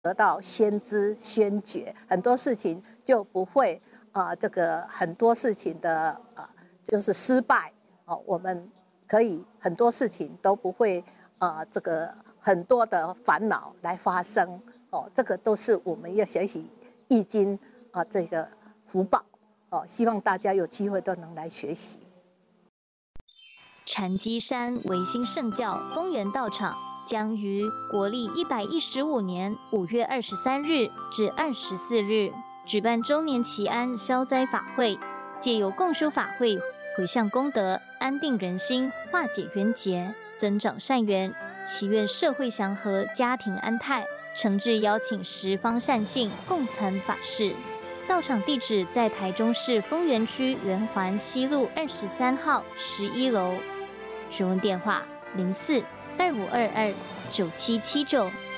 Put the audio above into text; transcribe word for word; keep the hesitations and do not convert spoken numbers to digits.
得到先知先觉，很多事情就不会啊、呃，这个很多事情的啊、呃、就是失败哦，我们可以很多事情都不会啊、呃、这个很多的烦恼来发生哦，这个都是我们要学习易经啊、呃、这个福报哦，希望大家有机会都能来学习。 禅机山维新圣教丰源道场将于国历一百一十五年五月二十三日至二十四日举办周年祈安消灾法会，借由共修法会，回向功德，安定人心，化解冤结，增长善缘，祈愿社会祥和，家庭安泰。诚挚邀请十方善信共参法事。道场地址在台中市丰原区圆环西路二十三号十一楼。询问电话：零四二五二二九七七九。